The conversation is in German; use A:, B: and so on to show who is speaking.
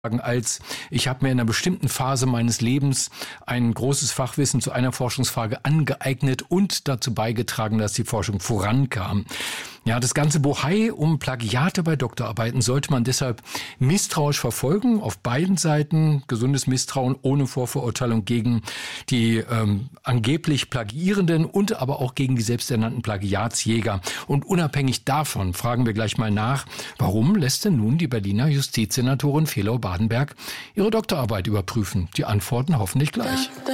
A: als ich habe mir in einer bestimmten Phase meines Lebens ein großes Fachwissen zu einer Forschungsfrage angeeignet und dazu beigetragen, dass die Forschung vorankam. Ja, das ganze Bohai um Plagiate bei Doktorarbeiten sollte man deshalb misstrauisch verfolgen, auf beiden Seiten. Gesundes Misstrauen ohne Vorverurteilung gegen die angeblich Plagierenden und aber auch gegen die selbsternannten Plagiatsjäger. Und unabhängig davon fragen wir gleich mal nach, warum lässt denn nun die Berliner Justizsenatorin Felau-Badenberg ihre Doktorarbeit überprüfen? Die Antworten hoffentlich gleich.